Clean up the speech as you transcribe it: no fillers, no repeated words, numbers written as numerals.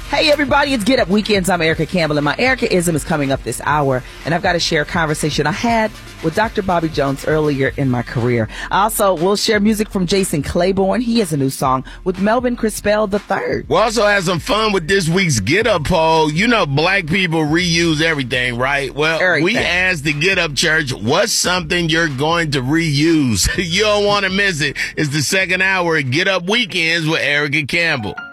Hey everybody, it's Get Up Weekends. I'm Erica Campbell, and my Erica-ism is coming up this hour, and I've got to share a conversation I had with Dr. Bobby Jones earlier in my career. Also, we'll share music from Jason Claiborne. He has a new song with Melvin Crispell III. We'll also have some fun with this week's Get Up poll. You know black people reuse everything, right? Well, we asked the Get Up Church, what's something you're going to reuse? You don't want to miss it. It's the second hour of Get Up Weekends with Erica Campbell.